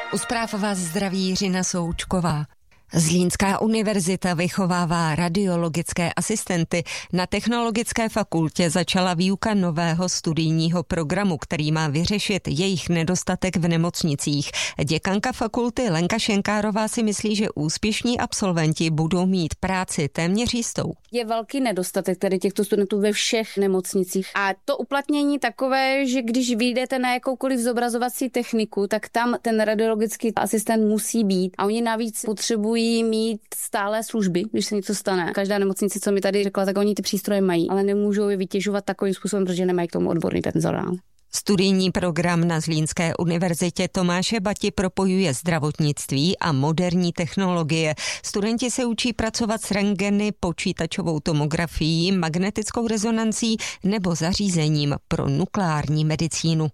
U zpráv vás zdraví Jiřina Součková. Zlínská univerzita vychovává radiologické asistenty. Na Technologické fakultě začala výuka nového studijního programu, který má vyřešit jejich nedostatek v nemocnicích. Děkanka fakulty Lenka Šenkárová si myslí, že úspěšní absolventi budou mít práci téměř jistou. Je velký nedostatek tady těchto studentů ve všech nemocnicích. A to uplatnění takové, že když vyjdete na jakoukoliv zobrazovací techniku, tak tam ten radiologický asistent musí být. A oni navíc potřebují mít stálé služby, když se něco stane. Každá nemocnice, co mi tady řekla, tak oni ty přístroje mají, ale nemůžou je vytěžovat takovým způsobem, protože nemají k tomu odborný personál. Studijní program na Zlínské univerzitě Tomáše Bati propojuje zdravotnictví a moderní technologie. Studenti se učí pracovat s rentgeny, počítačovou tomografií, magnetickou rezonancí nebo zařízením pro nukleární medicínu.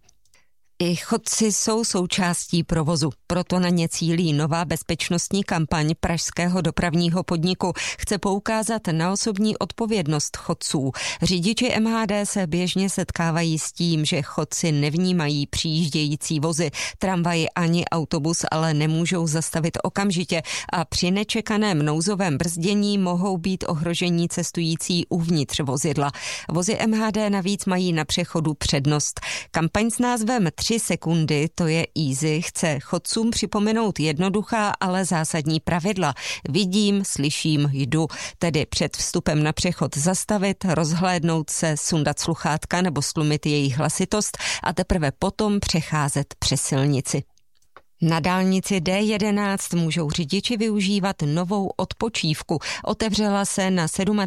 I chodci jsou součástí provozu, proto na ně cílí nová bezpečnostní kampaň pražského dopravního podniku. Chce poukázat na osobní odpovědnost chodců. Řidiči MHD se běžně setkávají s tím, že chodci nevnímají přijíždějící vozy. Tramvaj ani autobus ale nemůžou zastavit okamžitě a při nečekaném nouzovém brzdění mohou být ohrožení cestující uvnitř vozidla. Vozy MHD navíc mají na přechodu přednost. Kampaň s názvem 3 sekundy, to je easy, chce chodcům připomenout jednoduchá, ale zásadní pravidla. Vidím, slyším, jdu. Tedy před vstupem na přechod zastavit, rozhlédnout se, sundat sluchátka nebo stlumit jejich hlasitost a teprve potom přecházet přes silnici. Na dálnici D11 můžou řidiči využívat novou odpočívku. Otevřela se na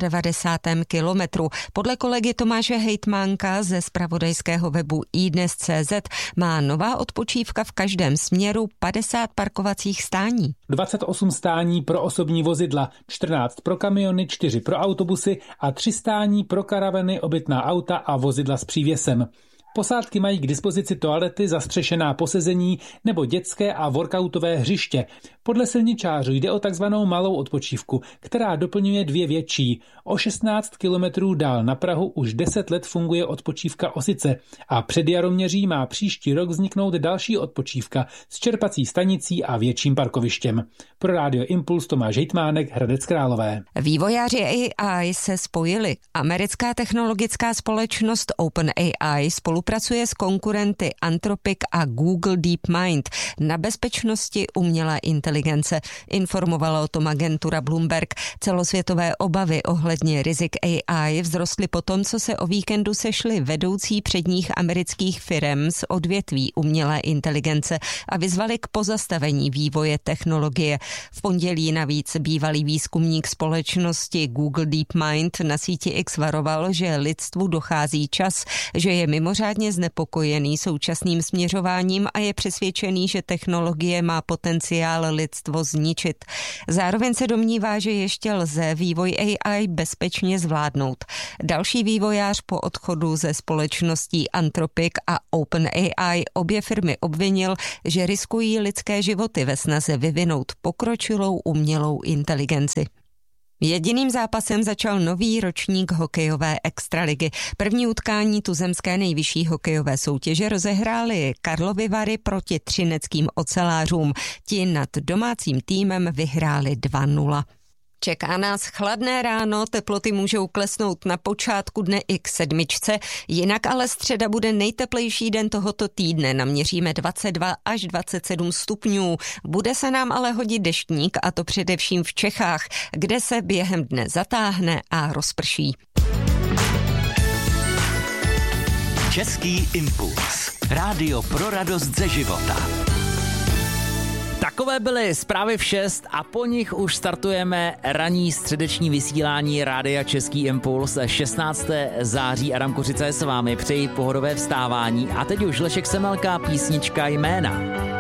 97. kilometru. Podle kolegy Tomáše Hejtmánka ze zpravodajského webu iDnes.cz má nová odpočívka v každém směru 50 parkovacích stání. 28 stání pro osobní vozidla, 14 pro kamiony, 4 pro autobusy a 3 stání pro karavany, obytná auta a vozidla s přívěsem. Posádky mají k dispozici toalety, zastřešená posezení nebo dětské a workoutové hřiště. Podle silničářů jde o takzvanou malou odpočívku, která doplňuje 2 větší. O 16 kilometrů dál na Prahu už 10 let funguje odpočívka Osice a před Jaroměří má příští rok vzniknout další odpočívka s čerpací stanicí a větším parkovištěm. Pro Rádio Impuls Tomáš Hejtmánek, Hradec Králové. Vývojáři AI se spojili. Americká technologická společnost OpenAI spolupracuje s konkurenty Anthropic a Google DeepMind na bezpečnosti umělé inteligence. Informovala o tom agentura Bloomberg. Celosvětové obavy ohledně rizik AI vzrostly po tom, co se o víkendu sešli vedoucí předních amerických firem z odvětví umělé inteligence a vyzvali k pozastavení vývoje technologie. V pondělí navíc bývalý výzkumník společnosti Google DeepMind na síti X varoval, že lidstvu dochází čas, že je mimořádně znepokojený současným směřováním a je přesvědčený, že technologie má potenciál lidstvo zničit. Zároveň se domnívá, že ještě lze vývoj AI bezpečně zvládnout. Další vývojář po odchodu ze společností Anthropic a OpenAI obě firmy obvinil, že riskují lidské životy ve snaze vyvinout pokročilou umělou inteligenci. Jediným zápasem začal nový ročník hokejové extraligy. První utkání tuzemské nejvyšší hokejové soutěže rozehrály Karlovy Vary proti třineckým ocelářům. Ti nad domácím týmem vyhráli 2-0. Čeká nás chladné ráno, teploty můžou klesnout na počátku dne i k 7, jinak ale středa bude nejteplejší den tohoto týdne, naměříme 22 až 27 stupňů. Bude se nám ale hodit deštník, a to především v Čechách, kde se během dne zatáhne a rozprší. Český impuls. Rádio pro radost ze života. Takové byly zprávy v 6 a po nich už startujeme ranní středeční vysílání Rádia Český impuls 16. září. Adam Kořica je s vámi, přeji pohodové vstávání a teď už Lešek Semelka, písnička Jména.